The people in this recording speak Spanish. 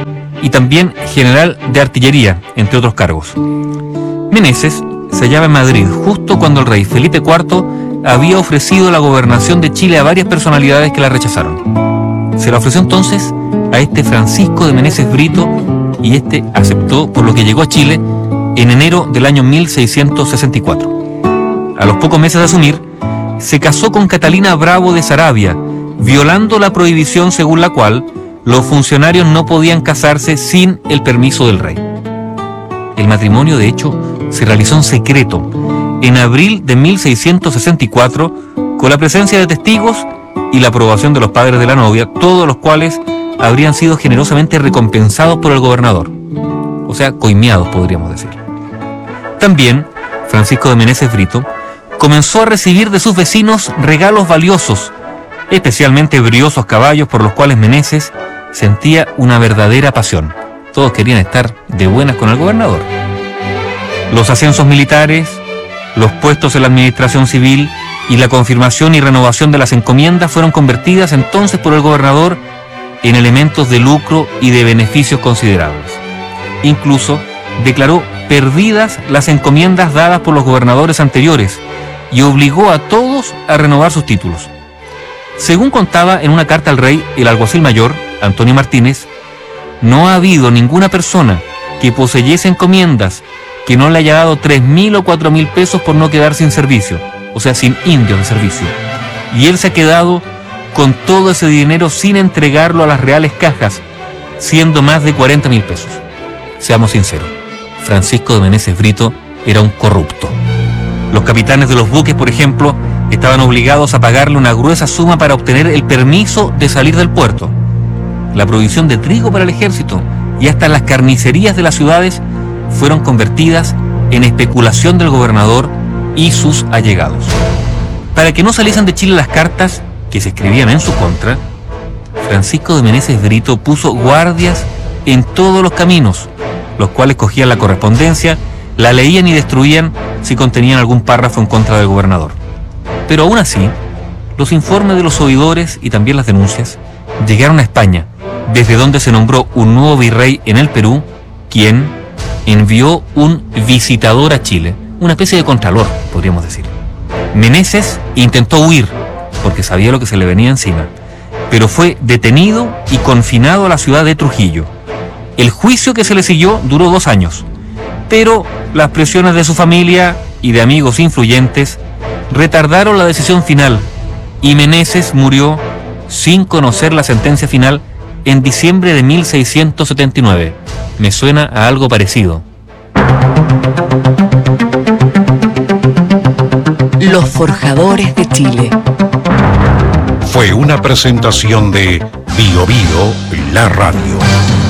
y también general de artillería, entre otros cargos. Meneses se hallaba en Madrid justo cuando el rey Felipe IV había ofrecido la gobernación de Chile a varias personalidades que la rechazaron. Se la ofreció entonces a este Francisco de Meneses Brito y este aceptó, por lo que llegó a Chile en enero del año 1664. A los pocos meses de asumir, se casó con Catalina Bravo de Saravia, violando la prohibición según la cual los funcionarios no podían casarse sin el permiso del rey. El matrimonio, de hecho, se realizó en secreto, en abril de 1664, con la presencia de testigos y la aprobación de los padres de la novia, todos los cuales habrían sido generosamente recompensados por el gobernador, o sea, coimeados, podríamos decir. También, Francisco de Meneses Brito comenzó a recibir de sus vecinos regalos valiosos, especialmente briosos caballos por los cuales Meneses sentía una verdadera pasión. Todos querían estar de buenas con el gobernador. Los ascensos militares, los puestos en la administración civil y la confirmación y renovación de las encomiendas fueron convertidas entonces por el gobernador en elementos de lucro y de beneficios considerables. Incluso declaró perdidas las encomiendas dadas por los gobernadores anteriores y obligó a todos a renovar sus títulos. Según contaba en una carta al rey el alguacil mayor, Antonio Martínez, no ha habido ninguna persona que poseyese encomiendas que no le haya dado 3.000 o 4.000 pesos por no quedar sin servicio, o sea, sin indios de servicio. Y él se ha quedado con todo ese dinero sin entregarlo a las reales cajas, siendo más de 40.000 pesos. Seamos sinceros, Francisco de Meneses Brito era un corrupto. Los capitanes de los buques, por ejemplo, estaban obligados a pagarle una gruesa suma para obtener el permiso de salir del puerto. La provisión de trigo para el ejército y hasta las carnicerías de las ciudades fueron convertidas en especulación del gobernador y sus allegados. Para que no saliesen de Chile las cartas que se escribían en su contra, Francisco de Meneses Brito puso guardias en todos los caminos, los cuales cogían la correspondencia, la leían y destruían si contenían algún párrafo en contra del gobernador. Pero aún así, los informes de los oidores y también las denuncias llegaron a España, desde donde se nombró un nuevo virrey en el Perú, quien envió un visitador a Chile, una especie de contralor, podríamos decir. Meneses intentó huir, porque sabía lo que se le venía encima, pero fue detenido y confinado a la ciudad de Trujillo. El juicio que se le siguió duró 2 años, pero las presiones de su familia y de amigos influyentes retardaron la decisión final, y Meneses murió sin conocer la sentencia final en diciembre de 1679. Me suena a algo parecido. Los Forjadores de Chile. Fue una presentación de Bio Bio, la radio.